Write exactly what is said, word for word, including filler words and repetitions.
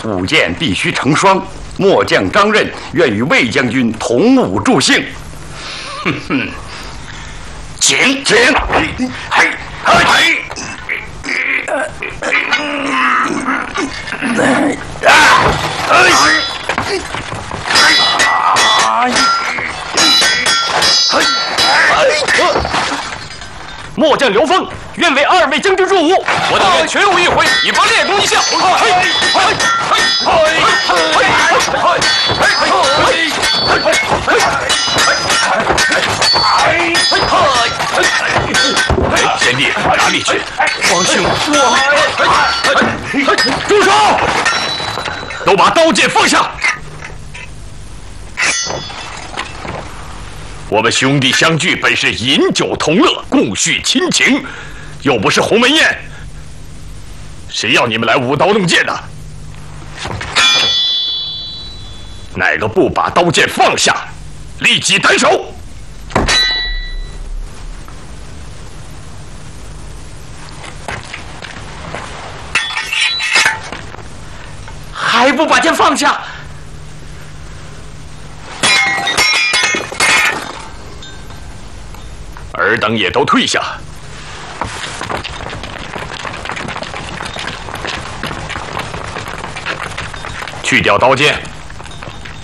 舞剑必须成双。末将张任愿与魏将军同舞助兴。哼哼，请请，嘿，嘿。 末将刘峰愿为二位将军助舞，我等愿全武一回，以拔列公一笑。嘿，嘿，嘿，贤弟哪里去？皇兄，我住手！都把刀剑放下。 我们兄弟相聚，本是饮酒同乐，共叙亲情，又不是鸿门宴。谁要你们来舞刀弄剑的？哪个不把刀剑放下，立即斩首！还不把剑放下？ 尔等也都退下，去掉刀剑。